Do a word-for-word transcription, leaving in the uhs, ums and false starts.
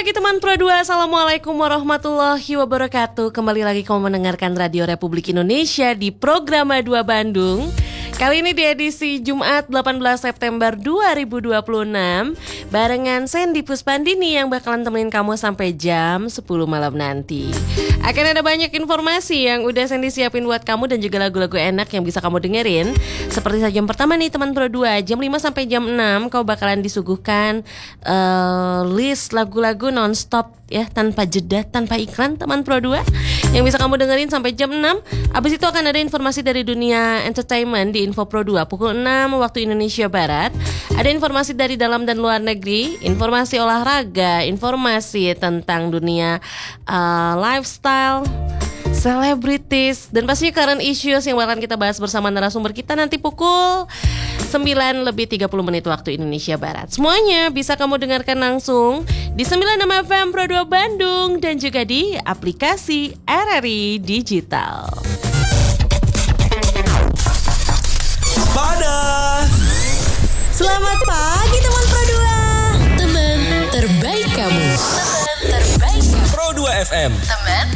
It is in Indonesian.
pagi teman Pro dua, Assalamualaikum warahmatullahi wabarakatuh. Kembali lagi kamu mendengarkan Radio Republik Indonesia di Program dua Bandung. Kali ini di edisi Jumat delapan belas September dua ribu dua puluh enam, barengan Sandy Puspandini yang bakalan temenin kamu sampai jam sepuluh malam nanti. Akan ada banyak informasi yang udah Sandy siapin buat kamu dan juga lagu-lagu enak yang bisa kamu dengerin. Seperti saja jam pertama nih teman Pro dua, jam lima sampai jam enam kau bakalan disuguhkan uh, list lagu-lagu non-stop ya, tanpa jeda, tanpa iklan teman Pro dua yang bisa kamu dengerin sampai jam enam. Habis itu akan ada informasi dari dunia entertainment di Info Pro dua pukul enam waktu Indonesia Barat. Ada informasi dari dalam dan luar negeri, informasi olahraga, informasi tentang dunia uh, lifestyle, celebrities, dan pastinya current issues yang bakalan kita bahas bersama narasumber kita nanti pukul sembilan lebih tiga puluh menit waktu Indonesia Barat. Semuanya bisa kamu dengarkan langsung di sembilan puluh enam F M Pro dua Bandung dan juga di aplikasi R R I Digital. Pada Selamat pagi teman Pro dua. Teman terbaik kamu. Teman terbaik kamu. Pro dua F M. Teman